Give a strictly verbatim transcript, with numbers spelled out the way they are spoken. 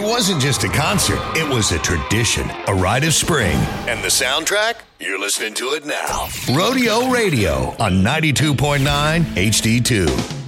wasn't just a concert, it was a tradition, a rite of spring. And the soundtrack? You're listening to it now. Rodeo Radio on ninety-two point nine H D two.